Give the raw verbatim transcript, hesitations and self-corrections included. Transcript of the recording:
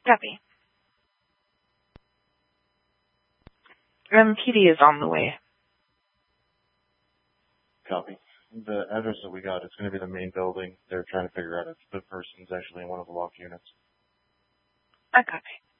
Copy. M P D is on the way. Copy. The address that we got is going to be the main building. They're trying to figure out if the person's actually in one of the locked units. I copy.